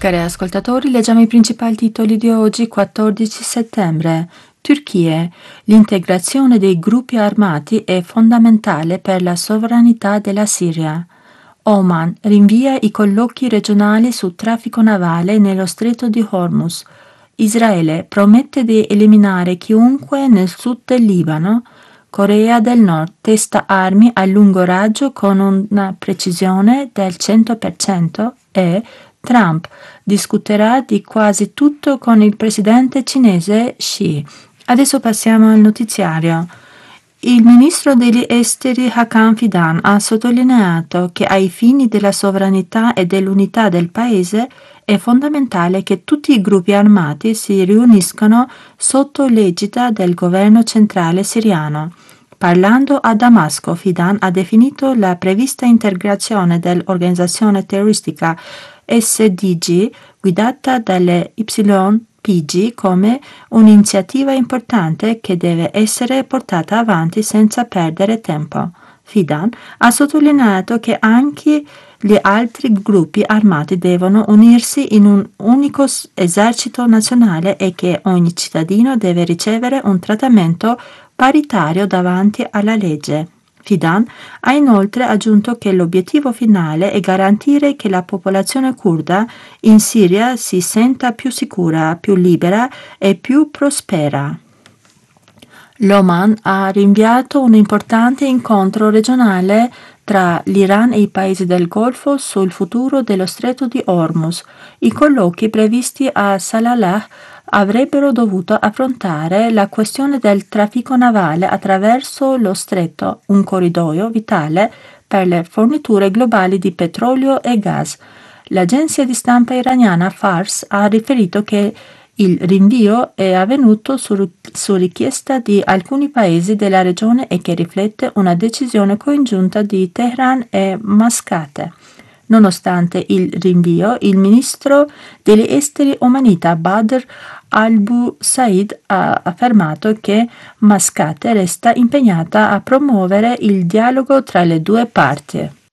Cari ascoltatori, leggiamo i principali titoli di oggi, 14 settembre. Turchia. L'integrazione dei gruppi armati è fondamentale per la sovranità della Siria. Oman rinvia i colloqui regionali sul traffico navale nello stretto di Hormuz. Israele promette di eliminare chiunque nel sud del Libano. Corea del Nord testa armi a lungo raggio con una precisione del 100% e Trump discuterà di quasi tutto con il presidente cinese Xi. Adesso passiamo al notiziario. Il ministro degli esteri Hakan Fidan ha sottolineato che ai fini della sovranità e dell'unità del paese è fondamentale che tutti i gruppi armati si riuniscano sotto l'egida del governo centrale siriano. Parlando a Damasco, Fidan ha definito la prevista integrazione dell'organizzazione terroristica SDG guidata dalle YPG come un'iniziativa importante che deve essere portata avanti senza perdere tempo. Fidan ha sottolineato che anche gli altri gruppi armati devono unirsi in un unico esercito nazionale e che ogni cittadino deve ricevere un trattamento paritario davanti alla legge. Fidan ha inoltre aggiunto che l'obiettivo finale è garantire che la popolazione curda in Siria si senta più sicura, più libera e più prospera. L'Oman ha rinviato un importante incontro regionale tra l'Iran e i paesi del Golfo sul futuro dello stretto di Hormuz. I colloqui previsti a Salalah avrebbero dovuto affrontare la questione del traffico navale attraverso lo stretto, un corridoio vitale per le forniture globali di petrolio e gas. L'agenzia di stampa iraniana Fars ha riferito che il rinvio è avvenuto su richiesta di alcuni paesi della regione e che riflette una decisione congiunta di Teheran e Mascate. Nonostante il rinvio, il ministro degli esteri omanita Badr al-Busaid ha affermato che Mascate resta impegnata a promuovere il dialogo tra le due parti.